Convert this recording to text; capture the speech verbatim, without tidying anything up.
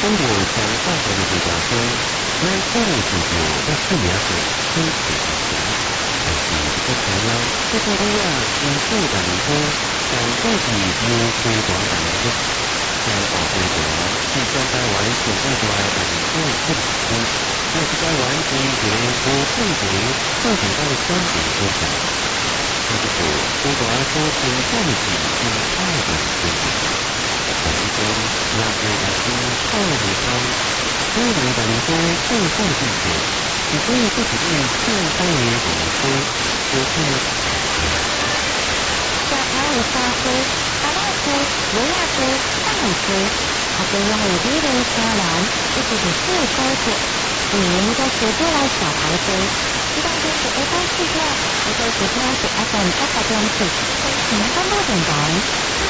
中国将大学的国家中，咱国内是有那四年是真是不行，但是这材料这个东亚因素的民风，将自己有推广的能力，将保护国是将台湾现在出来的民风不同的，但是台湾是一个无政府政府在专属国家。这个是中国来说是战绩是爱的经济。但是说，让这个是后面方，所有的民风更后进去，只可以不只是正方面的民风，就是小台有沙区、阿拉区、维亚区、上海区，它都要有敌人车辆，一直是四高速。你们在学过来小台区，知道这是 A 八四段，一个是标是 F M 一百点四，请关注电台。